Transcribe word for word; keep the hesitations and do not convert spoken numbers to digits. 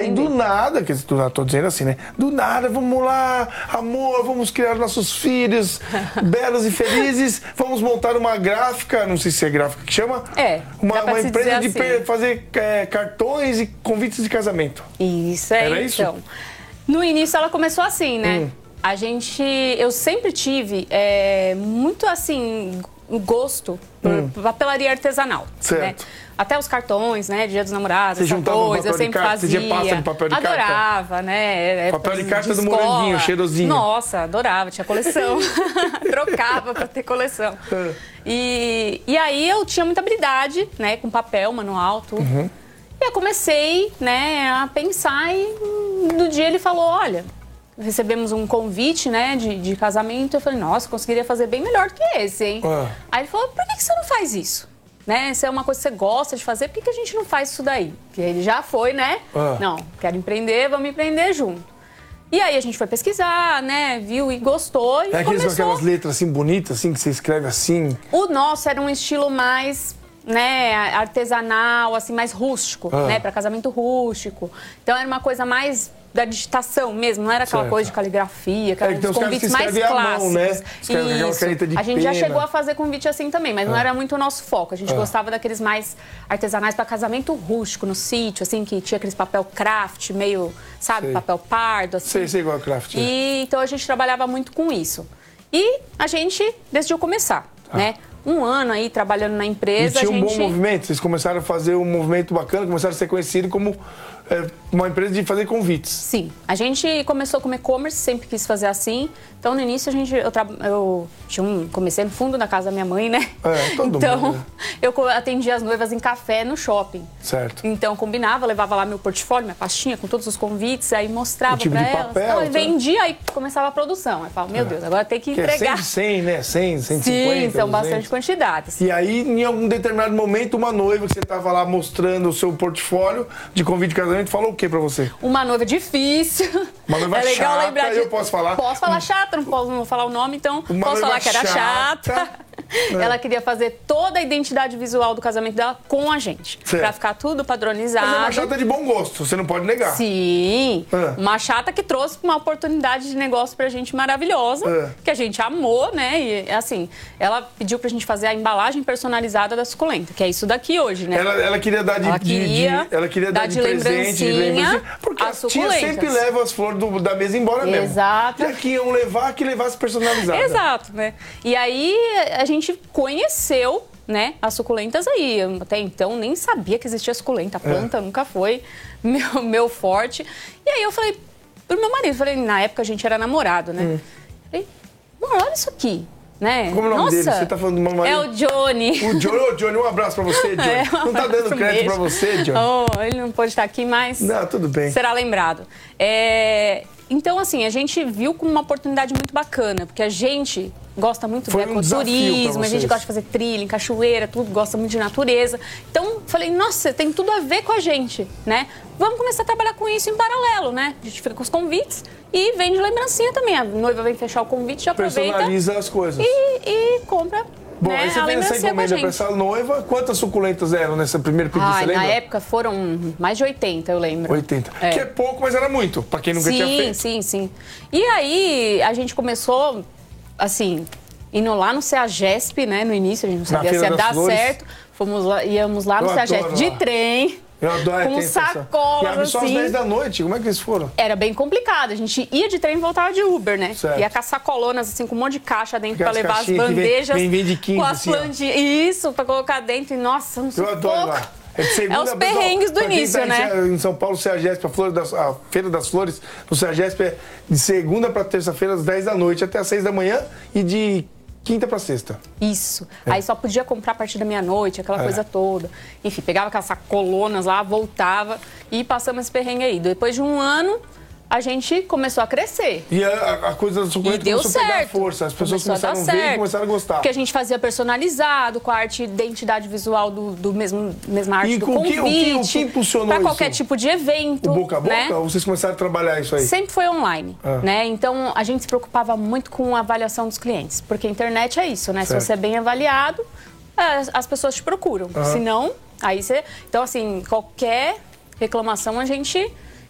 Aí do nada, que eu tô dizendo assim, né? Do nada, vamos lá, amor, vamos criar nossos filhos belos e felizes, vamos montar uma gráfica, não sei se é gráfica que chama. É, uma, uma empresa de assim. fazer é, cartões e convites de casamento. Isso, é. Era isso? Então, no início ela começou assim, né? Hum. A gente, eu sempre tive é, muito assim, gosto por hum. papelaria artesanal. Certo. Né? Até os cartões, né? Dia dos namorados, você essa coisa, eu sempre fazia. Você pasta de papel de adorava, carta? Adorava, né? Papel de carta de do escola. moranguinho, cheirosinho. Nossa, adorava, tinha coleção. Trocava pra ter coleção. É. E, e aí eu tinha muita habilidade, né? Com papel, manual, tudo. Uhum. E eu comecei, né, a pensar e no dia ele falou, olha, recebemos um convite, né, de, de casamento. Eu falei, nossa, conseguiria fazer bem melhor do que esse, hein? Ah. Aí ele falou, por que, que você não faz isso? Né? Se é uma coisa que você gosta de fazer, por que, que a gente não faz isso daí? Porque ele já foi, né? Ah. Não, quero empreender, vamos empreender junto. E aí a gente foi pesquisar, né? Viu e gostou e é começou. É aquelas letras assim bonitas, assim, que você escreve assim? O nosso era um estilo mais, né, artesanal, assim, mais rústico, ah. né? Para casamento rústico. Então era uma coisa mais da digitação mesmo, não era aquela certo. Coisa de caligrafia, que eram é, os convites mais clássicos. Mão, né? Isso. De a gente pena. Já chegou a fazer convite assim também, mas é. Não era muito o nosso foco. A gente é. Gostava daqueles mais artesanais para casamento rústico, no sítio, assim, que tinha aqueles papel craft, meio, sabe, sei. Papel pardo, assim. Sei, sei igual craft. E é. Então a gente trabalhava muito com isso. E a gente decidiu começar, ah. né? Um ano aí trabalhando na empresa. E tinha a gente... um bom movimento, vocês começaram a fazer um movimento bacana, começaram a ser conhecidos como é, uma empresa de fazer convites. Sim, a gente começou com e-commerce, sempre quis fazer assim. Então no início a gente, eu, tra... eu tinha um... comecei no fundo da casa da minha mãe, né? É, todo então mundo, né? Eu atendia as noivas em café no shopping. Certo. Então combinava, levava lá meu portfólio, minha pastinha com todos os convites, aí mostrava tipo pra de elas. Papel, então, tá? Vendia, aí começava a produção. Aí falava, meu é. Deus, agora tem que entregar. Que é cem de cem, né? cem, cento e cinquenta. Sim, são bastante quantidades. E aí, em algum determinado momento, uma noiva que você estava lá mostrando o seu portfólio de convite de casamento falou o que pra você? Uma noiva difícil. Uma noiva é legal chata, lembrar de... eu posso falar? Posso falar chata, não posso não vou falar o nome, então uma posso falar que era chata. chata. É. Ela queria fazer toda a identidade visual do casamento dela com a gente. Certo. Pra ficar tudo padronizado. Mas é uma chata de bom gosto, você não pode negar. Sim. É. Uma chata que trouxe uma oportunidade de negócio pra gente maravilhosa, é. que a gente amou, né? E assim, ela pediu pra gente fazer a embalagem personalizada da suculenta, que é isso daqui hoje, né? Ela, ela queria dar de, ela queria, de, de, ela queria dar, dar de, de presente, de lembrancinha, porque a tia sempre leva as flores do, da mesa embora mesmo. Exato. E aqui iam levar, que levasse personalizada. Exato, né? E aí a gente conheceu, né, as suculentas aí. Eu, até então nem sabia que existia suculenta. A planta é. nunca foi meu, meu forte. E aí eu falei pro meu marido, falei, na época a gente era namorado, né? Hum. Falei, amor, olha isso aqui. Né? Como é o nome Nossa, dele? Você tá falando do meu marido? É o Johnny. O Johnny, oh, Johnny, um abraço pra você, Johnny. É, um não tá dando crédito mesmo. Pra você, Johnny? Oh, ele não pode estar aqui, mas não, tudo bem. Será lembrado. É... Então, assim, a gente viu como uma oportunidade muito bacana, porque a gente gosta muito Foi do um ecoturismo, a gente gosta de fazer trilha em cachoeira, tudo, gosta muito de natureza. Então, falei, nossa, tem tudo a ver com a gente, né? Vamos começar a trabalhar com isso em paralelo, né? A gente fica com os convites e vende lembrancinha também. A noiva vem fechar o convite, já aproveita. Personaliza as coisas. E, e compra. Bom, né, aí você fez essa encomenda para essa noiva. Quantas suculentas eram nessa primeira pedido, Ai, você lembra? Na época foram mais de oitenta, eu lembro. oitenta. É. Que é pouco, mas era muito, para quem nunca sim, tinha feito. Sim, sim, sim. E aí a gente começou, assim, indo lá no CEAGESP, né, no início, a gente não sabia se ia dar Flores. certo. Fomos lá, íamos lá no eu CEAGESP de lá. trem. Eu adoro com sacolas, e abre só às assim. dez da noite, como é que eles foram? Era bem complicado, a gente ia de trem e voltava de Uber, né? Certo. Ia com as sacolonas, assim, com um monte de caixa dentro para levar as bandejas. Vem, vem de quinze, com as assim, plantinhas. Isso, para colocar dentro. E, nossa, não sei. Eu adoro lá. É, segunda, é os perrengues pessoal, do início, tá né? Em São Paulo, o CEAGESP, a, Flor das, a Feira das Flores, no CEAGESP é de segunda para terça-feira, às dez da noite até às seis da manhã e de quinta para sexta. Isso. É. Aí só podia comprar a partir da meia-noite, aquela é. coisa toda. Enfim, pegava aquelas colonas lá, voltava e passamos esse perrengue aí. Depois de um ano, a gente começou a crescer. E a, a coisa da suculenta começou certo. a pegar força. As pessoas começou começaram a ver e começaram a gostar. Porque a gente fazia personalizado, com a arte, identidade visual do, do mesmo, mesma arte e do com convite. Que, o, que, o que impulsionou pra isso? qualquer tipo de evento. O boca a boca? Né? Ou vocês começaram a trabalhar isso aí? Sempre foi online, ah. né? Então, a gente se preocupava muito com a avaliação dos clientes. Porque a internet é isso, né? Certo. Se você é bem avaliado, as pessoas te procuram. Ah. Se não, aí você... Então, assim, qualquer reclamação a gente